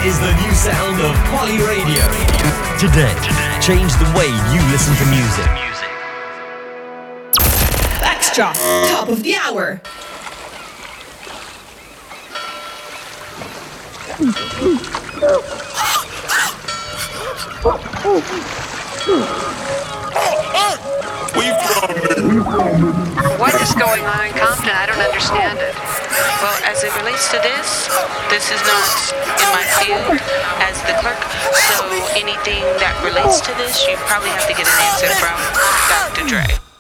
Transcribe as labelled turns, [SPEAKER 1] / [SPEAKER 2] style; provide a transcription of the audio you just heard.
[SPEAKER 1] is the new sound of Poly Radio. Today, change the way you listen to music.
[SPEAKER 2] Extra, top of the hour.
[SPEAKER 3] What is going on in Compton? I don't understand it. Well, as it relates to this is not in my field as the clerk, so anything that relates to this, you probably have to get an answer from Dr. Dre.